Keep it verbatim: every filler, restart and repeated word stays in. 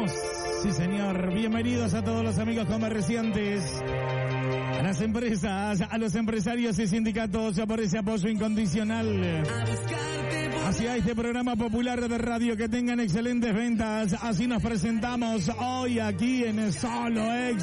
Vamos, sí señor, bienvenidos a todos los amigos comerciantes, a las empresas, a los empresarios y sindicatos por ese apoyo incondicional hacia este programa popular de radio. Que tengan excelentes ventas. Así nos presentamos hoy aquí en Solo Éxitos.